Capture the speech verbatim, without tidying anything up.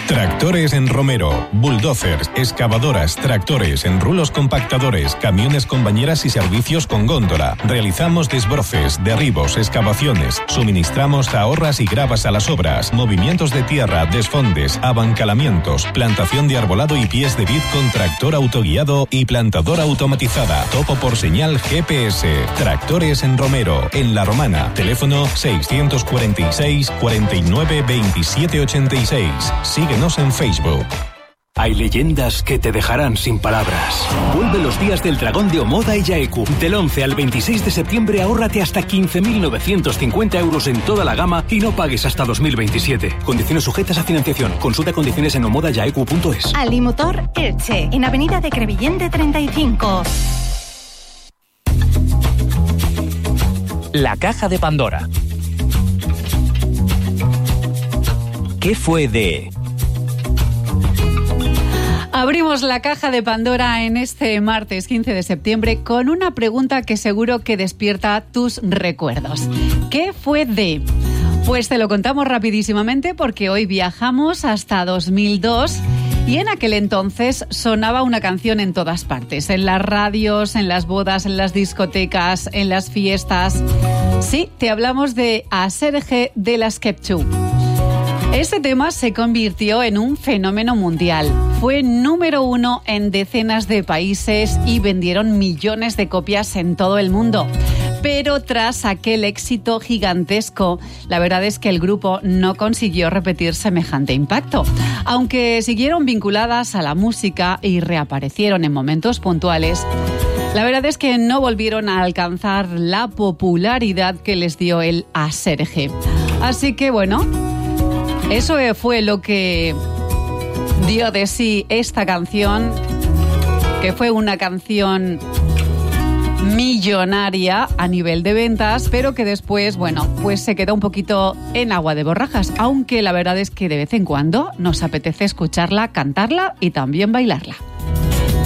Tractores en Romero, bulldozers, excavadoras, tractores, enrulos compactadores, camiones con bañeras y servicios con góndola. Realizamos desbroces, derribos, excavaciones. Suministramos ahorras y gravas a las obras, movimientos de tierra, desfondes, abancalamientos, plantación de arbolado y pies de vid con tractor autoguiado y plantadora automatizada. Topo por señal G P S. Tractores en Romero, en La Romana. Teléfono seiscientos cuarenta y seis, cuarenta y nueve, veintisiete ochenta y seis. Síguenos en Facebook. Hay leyendas que te dejarán sin palabras. Vuelve los días del Dragón de Omoda y Yaeku. Del once al veintiséis de septiembre ahórrate hasta quince mil novecientos cincuenta euros en toda la gama y no pagues hasta dos mil veintisiete. Condiciones sujetas a financiación. Consulta condiciones en omoda yaeku punto es. Alimotor Elche, en Avenida de Crevillente treinta y cinco. La caja de Pandora. ¿Qué fue de...? Abrimos la caja de Pandora en este martes quince de septiembre con una pregunta que seguro que despierta tus recuerdos. ¿Qué fue de...? Pues te lo contamos rapidísimamente porque hoy viajamos hasta dos mil dos y en aquel entonces sonaba una canción en todas partes, en las radios, en las bodas, en las discotecas, en las fiestas. Sí, te hablamos de A Serge de las Kepchu. Este tema se convirtió en un fenómeno mundial. Fue número uno en decenas de países y vendieron millones de copias en todo el mundo. Pero tras aquel éxito gigantesco, la verdad es que el grupo no consiguió repetir semejante impacto. Aunque siguieron vinculadas a la música y reaparecieron en momentos puntuales, la verdad es que no volvieron a alcanzar la popularidad que les dio el A Serge. Así que bueno, eso fue lo que dio de sí esta canción, que fue una canción millonaria a nivel de ventas, pero que después, bueno, pues se quedó un poquito en agua de borrajas, aunque la verdad es que de vez en cuando nos apetece escucharla, cantarla y también bailarla.